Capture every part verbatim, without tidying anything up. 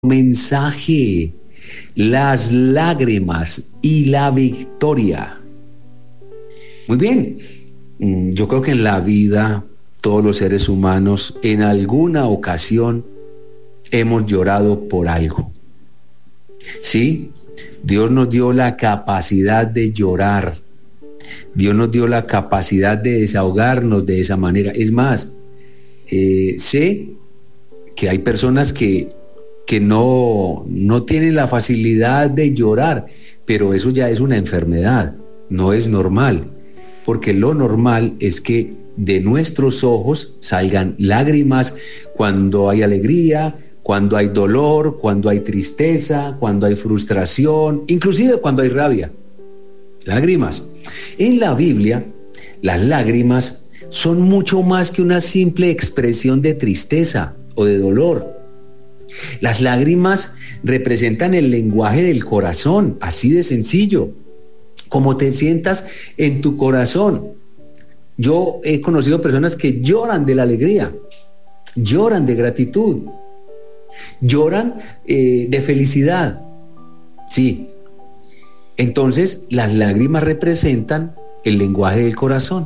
mensaje, las lágrimas y la victoria. Muy bien, yo creo que en la vida todos los seres humanos en alguna ocasión hemos llorado por algo. Sí, Dios nos dio la capacidad de llorar. Dios nos dio la capacidad de desahogarnos de esa manera. Es más, eh, sé que hay personas que, que no, no tienen la facilidad de llorar, pero eso ya es una enfermedad, no es normal, porque lo normal es que de nuestros ojos salgan lágrimas cuando hay alegría, cuando hay dolor, cuando hay tristeza, cuando hay frustración, inclusive cuando hay rabia. Lágrimas. En la Biblia, las lágrimas son mucho más que una simple expresión de tristeza o de dolor. Las lágrimas representan el lenguaje del corazón, así de sencillo, como te sientas en tu corazón. Yo he conocido personas que lloran de la alegría, lloran de gratitud, lloran eh, de felicidad. Sí. Entonces, las lágrimas representan el lenguaje del corazón.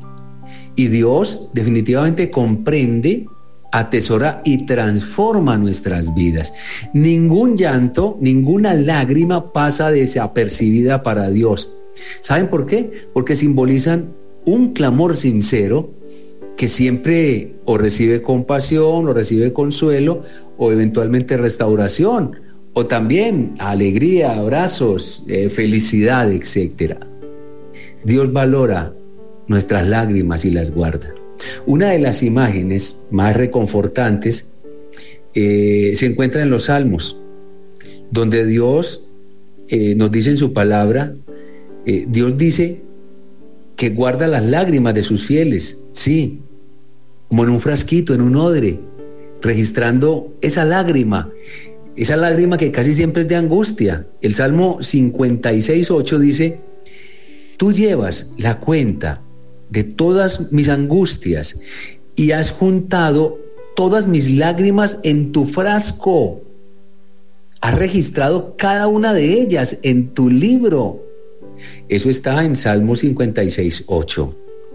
Y Dios definitivamente comprende, atesora y transforma nuestras vidas. Ningún llanto, ninguna lágrima pasa desapercibida para Dios. ¿Saben por qué? Porque simbolizan un clamor sincero que siempre o recibe compasión, o recibe consuelo, o eventualmente restauración, o también alegría, abrazos, eh, felicidad, etcétera. Dios valora nuestras lágrimas y las guarda. Una de las imágenes más reconfortantes eh, se encuentra en los Salmos, donde Dios eh, nos dice en su palabra, eh, Dios dice que guarda las lágrimas de sus fieles, sí, como en un frasquito, en un odre, registrando esa lágrima, esa lágrima que casi siempre es de angustia. El Salmo cincuenta y seis, ocho dice, tú llevas la cuenta de todas mis angustias y has juntado todas mis lágrimas en tu frasco. Has registrado cada una de ellas en tu libro. Eso está en Salmo cincuenta y seis, ocho.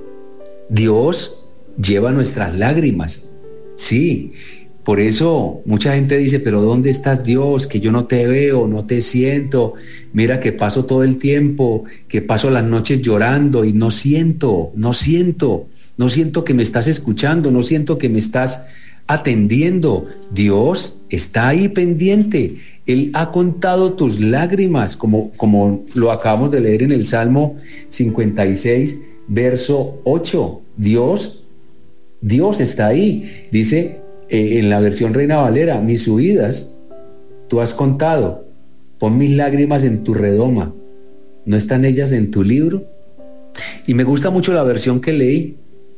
Dios lleva nuestras lágrimas. Sí, por eso mucha gente dice, pero ¿dónde estás, Dios? Que yo no te veo, no te siento. Mira que paso todo el tiempo, que paso las noches llorando y no siento, no siento, no siento que me estás escuchando, no siento que me estás atendiendo. Dios está ahí pendiente. Él ha contado tus lágrimas, como, como lo acabamos de leer en el Salmo cincuenta y seis, verso ocho. Dios, Dios está ahí. Dice eh, en la versión Reina Valera, mis huidas tú has contado. Pon mis lágrimas en tu redoma. ¿No están ellas en tu libro? Y me gusta mucho la versión que leí.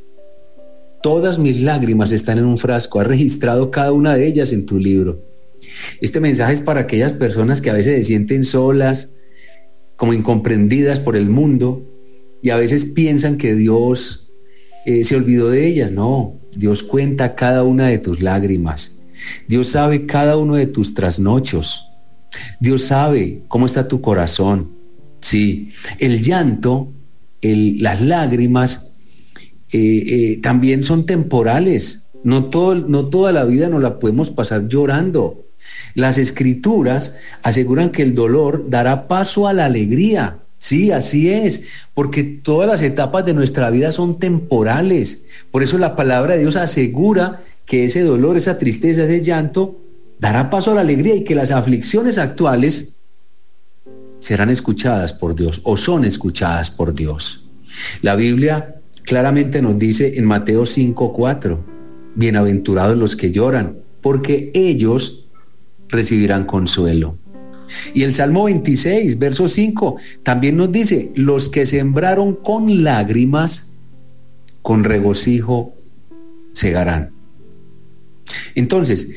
Todas mis lágrimas están en un frasco. Has registrado cada una de ellas en tu libro. Este mensaje es para aquellas personas que a veces se sienten solas, como incomprendidas por el mundo, y a veces piensan que Dios eh, se olvidó de ellas. No, Dios cuenta cada una de tus lágrimas. Dios sabe cada uno de tus trasnochos. Dios sabe cómo está tu corazón. Sí, el llanto, el, las lágrimas eh, eh, también son temporales. No, todo, no toda la vida nos la podemos pasar llorando. Las Escrituras aseguran que el dolor dará paso a la alegría. Sí, así es, porque todas las etapas de nuestra vida son temporales. Por eso la palabra de Dios asegura que ese dolor, esa tristeza, ese llanto dará paso a la alegría y que las aflicciones actuales serán escuchadas por Dios o son escuchadas por Dios. La Biblia claramente nos dice en Mateo cinco, cuatro, bienaventurados los que lloran, porque ellos recibirán consuelo. Y el Salmo veintiséis, verso cinco, también nos dice, los que sembraron con lágrimas, con regocijo segarán. Entonces,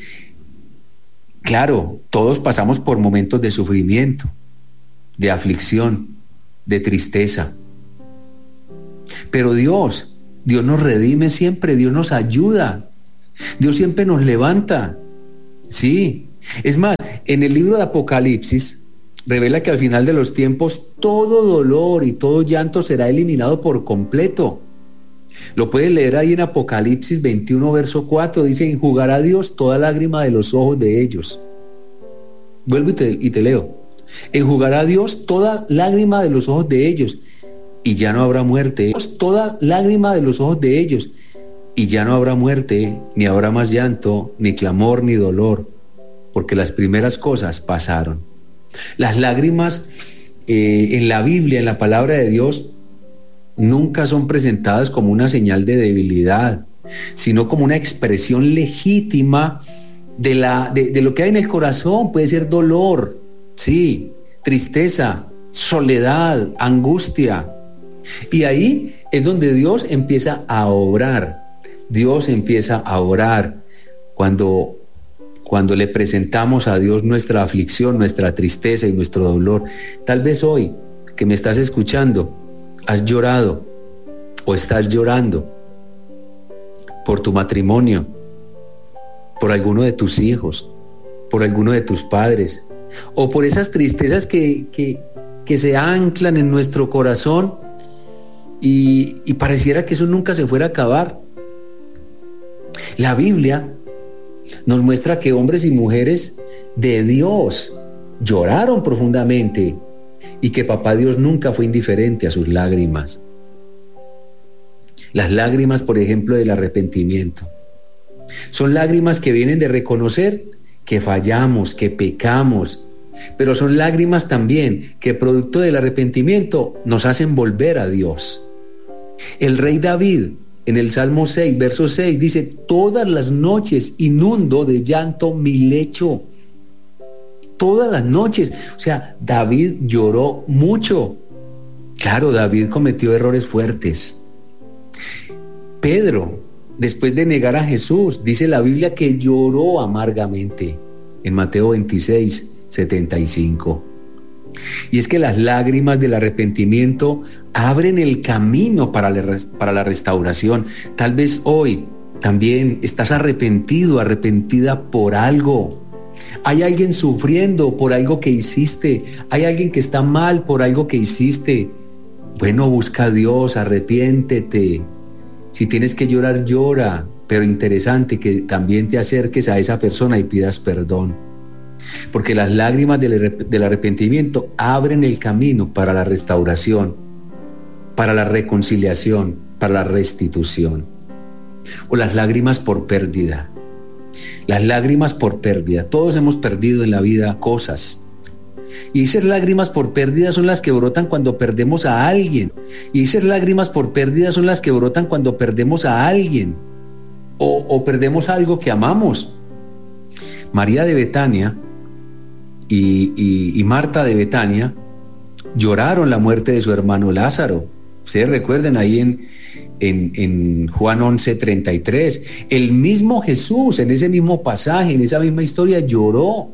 claro, todos pasamos por momentos de sufrimiento, de aflicción, de tristeza. Pero Dios, Dios nos redime siempre, Dios nos ayuda, Dios siempre nos levanta. Sí, Es más, en el libro de Apocalipsis revela que al final de los tiempos todo dolor y todo llanto será eliminado por completo. Lo puedes leer ahí en Apocalipsis veintiuno, verso cuatro, dice: enjugará Dios toda lágrima de los ojos de ellos. Vuelvo y te, y te leo: enjugará Dios toda lágrima de los ojos de ellos, y ya no habrá muerte. Toda lágrima de los ojos de ellos, y ya no habrá muerte, ni habrá más llanto, ni clamor, ni dolor, porque las primeras cosas pasaron. Las lágrimas eh, en la Biblia, en la palabra de Dios, nunca son presentadas como una señal de debilidad, sino como una expresión legítima de, la, de, de lo que hay en el corazón. Puede ser dolor, sí, tristeza, soledad, angustia. Y ahí es donde Dios empieza a obrar. Dios empieza a obrar cuando, cuando le presentamos a Dios nuestra aflicción, nuestra tristeza y nuestro dolor. Tal vez hoy que me estás escuchando, has llorado o estás llorando por tu matrimonio, por alguno de tus hijos, por alguno de tus padres, o por esas tristezas que, que, que se anclan en nuestro corazón y, y pareciera que eso nunca se fuera a acabar. La Biblia nos muestra que hombres y mujeres de Dios lloraron profundamente y que Papá Dios nunca fue indiferente a sus lágrimas. Las lágrimas, por ejemplo, del arrepentimiento. Son lágrimas que vienen de reconocer que fallamos, que pecamos, pero son lágrimas también que, producto del arrepentimiento, nos hacen volver a Dios. El rey David, en el Salmo seis, verso seis, dice: todas las noches inundo de llanto mi lecho. Todas las noches. O sea, David lloró mucho. Claro, David cometió errores fuertes. Pedro, después de negar a Jesús, dice la Biblia que lloró amargamente, en Mateo veintiséis, setenta y cinco. Y es que las lágrimas del arrepentimiento abren el camino para la, para la restauración. Tal vez hoy también estás arrepentido, arrepentida por algo. Hay alguien sufriendo por algo que hiciste. Hay alguien que está mal por algo que hiciste. Bueno, busca a Dios, arrepiéntete. Si tienes que llorar, llora. Pero interesante que también te acerques a esa persona y pidas perdón. Porque las lágrimas del, del arrepentimiento abren el camino para la restauración, para la reconciliación, para la restitución. O las lágrimas por pérdida. Las lágrimas por pérdida. Todos hemos perdido en la vida cosas. Y esas lágrimas por pérdida son las que brotan cuando perdemos a alguien. Y esas lágrimas por pérdida son las que brotan cuando perdemos a alguien. O, o perdemos algo que amamos. María de Betania y, y, y Marta de Betania lloraron la muerte de su hermano Lázaro. Ustedes recuerden ahí en, en, en Juan once, treinta y tres. El mismo Jesús, en ese mismo pasaje, en esa misma historia, lloró.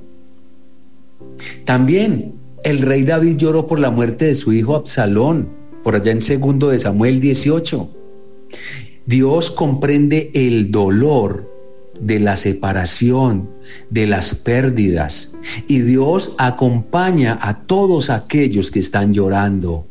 También el rey David lloró por la muerte de su hijo Absalón, por allá en segundo de Samuel dieciocho. Dios comprende el dolor de la separación, de las pérdidas, y Dios acompaña a todos aquellos que están llorando.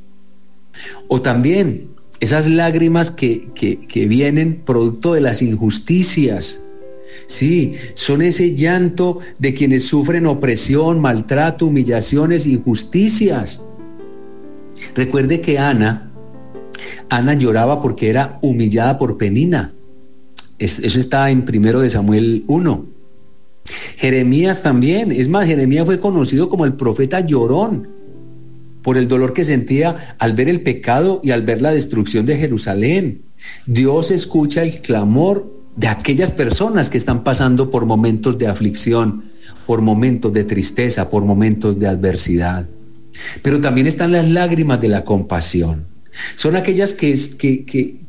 O también esas lágrimas que, que, que vienen producto de las injusticias. Sí, son ese llanto de quienes sufren opresión, maltrato, humillaciones, injusticias. Recuerde que Ana, Ana lloraba porque era humillada por Penina. Eso está en primero de Samuel uno. Jeremías también. Es más, Jeremías fue conocido como el profeta llorón por el dolor que sentía al ver el pecado y al ver la destrucción de Jerusalén. Dios escucha el clamor de aquellas personas que están pasando por momentos de aflicción, por momentos de tristeza, por momentos de adversidad. Pero también están las lágrimas de la compasión. Son aquellas que, que, que,